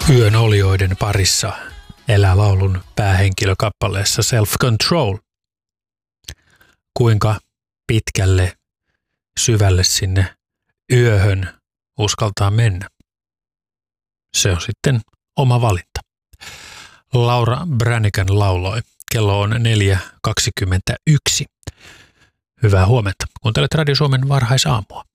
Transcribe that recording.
Yön olioiden parissa elää laulun päähenkilö kappaleessa Self Control. Kuinka pitkälle, syvälle sinne yöhön uskaltaa mennä? Se on sitten oma valinta. Laura Branigan lauloi. Kello on 4.21. Hyvää huomenta. Kuuntelet Radio Suomen varhaisaamua.